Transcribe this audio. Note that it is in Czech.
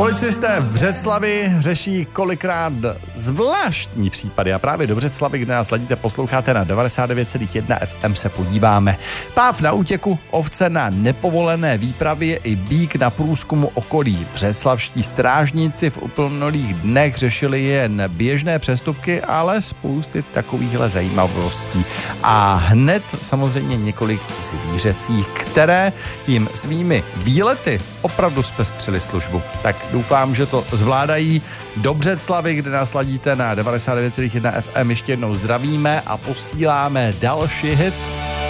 Policisté v Břeclavi řeší kolikrát zvláštní případy a právě do Břeclavy, kde nás ladíte, posloucháte na 99,1 FM, se podíváme. Páv na útěku, ovce na nepovolené výpravě i býk na průzkumu okolí. Břeclavští strážníci v uplynulých dnech řešili jen běžné přestupky, ale spousty takovýchhle zajímavostí. A hned samozřejmě několik zvířecích, které jim svými výlety opravdu zpestřily službu. Tak doufám, že to zvládají. Do Břeclavy, kde nás ladíte na 99,1 FM, ještě jednou zdravíme a posíláme další hit.